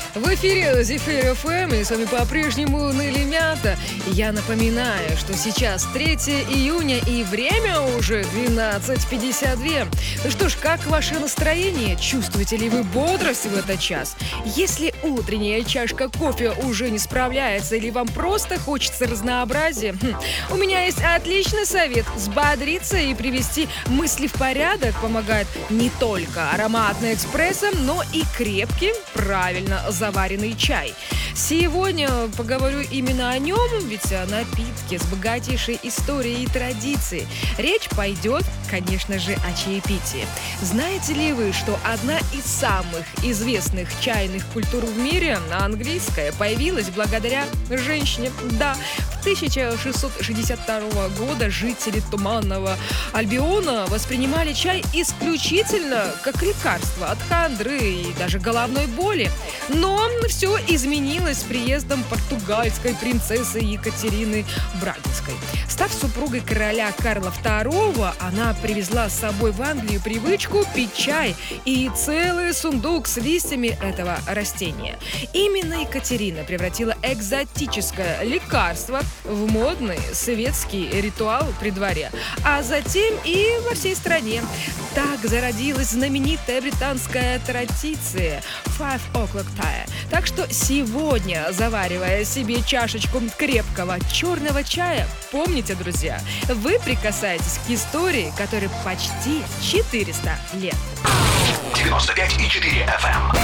В эфире Зефир ФМ, и с вами по-прежнему Нелли Мята. Я напоминаю, что сейчас 3 июня и время уже 12:52. Ну что ж, как ваше настроение? Чувствуете ли вы бодрость в этот час? Если утренняя чашка кофе уже не справляется или вам просто хочется разнообразия, у меня есть отличный совет. Взбодриться и привести мысли в порядок помогает не только ароматный эспрессо, но и крепкий, правильно заваренный чай. Сегодня поговорю именно о нем, ведь о напитке с богатейшей историей и традицией. Речь пойдет, конечно же, о чаепитии. Знаете ли вы, что одна из самых известных чайных культур в мире, английская, появилась благодаря женщине? Да, в 1662 года жители Туманного Альбиона воспринимали чай исключительно как лекарство от хандры и даже головной боли. Но все изменилось с приездом португальской принцессы Екатерины Брагинской. Став супругой короля Карла II, она привезла с собой в Англию привычку пить чай и целый сундук с листьями этого растения. Именно Екатерина превратила экзотическое лекарство в модный светский ритуал при дворе, а затем и во всей стране. Так зародилась знаменитая британская традиция Five O'Clock Tea. Так что сегодня, заваривая себе чашечку крепкого черного чая, помните, друзья, вы прикасаетесь к истории, которой почти 400 лет. 95,4 FM.